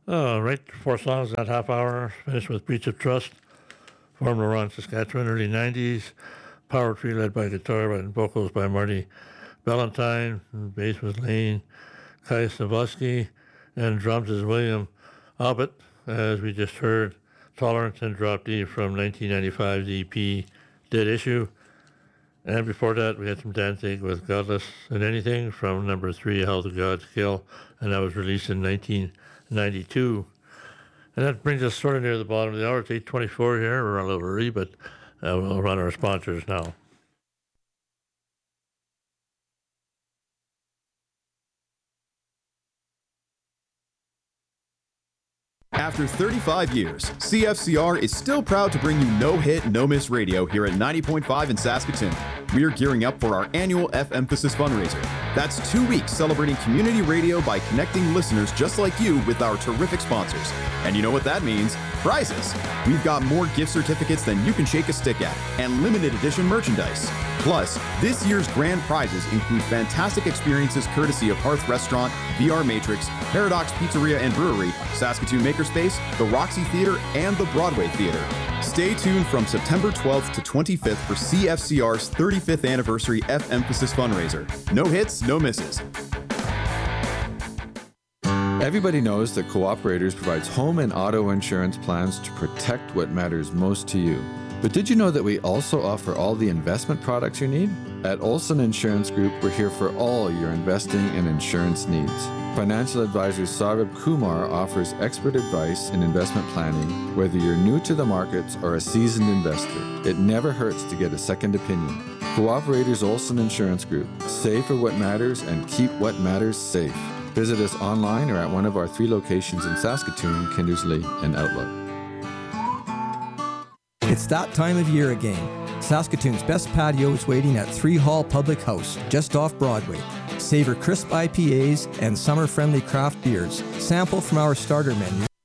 Right, 4 songs that half hour. Finished with Breach of Trust, formed around Saskatchewan, early 90s. Power Tree led by guitar and vocals by Marty Valentine. Bass was Lane Kai Savosky, and drums is William Abbott, as we just heard. Tolerance and Drop D from 1995's EP Dead Issue. And before that, we had some Danzig with Godless and Anything from number 3, How the Gods Kill, and that was released in 1992. And that brings us sort of near the bottom of the hour. It's 8:24 here. We're a little early, but we'll run our sponsors now. After 35 years, CFCR is still proud to bring you No Hit, No Miss Radio here at 90.5 in Saskatoon. We are gearing up for our annual F-Emphasis fundraiser. That's 2 weeks celebrating community radio by connecting listeners just like you with our terrific sponsors. And you know what that means? Prizes. We've got more gift certificates than you can shake a stick at, and limited edition merchandise. Plus, this year's grand prizes include fantastic experiences courtesy of Hearth Restaurant, VR Matrix, Paradox Pizzeria and Brewery, Saskatoon Makerspace, the Roxy Theater, and the Broadway Theater. Stay tuned from September 12th to 25th for CFCR's 35th anniversary F-Emphasis fundraiser. No hits, no misses. Everybody knows that Cooperators provides home and auto insurance plans to protect what matters most to you. But did you know that we also offer all the investment products you need? At Olson Insurance Group, we're here for all your investing and insurance needs. Financial advisor Saurabh Kumar offers expert advice in investment planning, whether you're new to the markets or a seasoned investor. It never hurts to get a second opinion. Cooperators Olson Insurance Group. Save for what matters and keep what matters safe. Visit us online or at one of our 3 locations in Saskatoon, Kindersley, and Outlook. It's that time of year again. Saskatoon's best patio is waiting at 3 Hall Public House, just off Broadway. Savor crisp IPAs and summer-friendly craft beers. Sample from our starter menu.